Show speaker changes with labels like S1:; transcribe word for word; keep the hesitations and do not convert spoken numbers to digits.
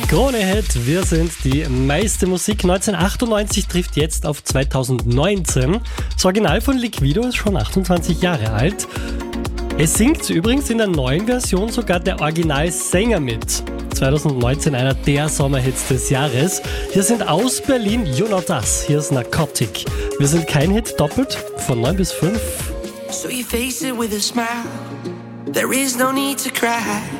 S1: Krone-Hit, wir sind die meiste Musik. neunzehnhundertachtundneunzig trifft jetzt auf zweitausendneunzehn. Das Original von Liquido ist schon achtundzwanzig Jahre alt. Es singt übrigens in der neuen Version sogar der Originalsänger mit. zweitausendneunzehn einer der Sommerhits des Jahres. Hier sind aus Berlin You Know Das. Hier ist Narcotic. Wir sind kein Hit doppelt von neun bis fünf.
S2: So you face it with a smile. There is no need to cry.